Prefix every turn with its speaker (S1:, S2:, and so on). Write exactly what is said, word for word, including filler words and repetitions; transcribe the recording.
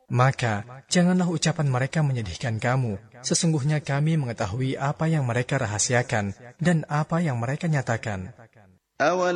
S1: Maka janganlah ucapan mereka menyedihkan kamu. Sesungguhnya kami mengetahui apa yang mereka rahasiakan dan apa yang mereka nyatakan.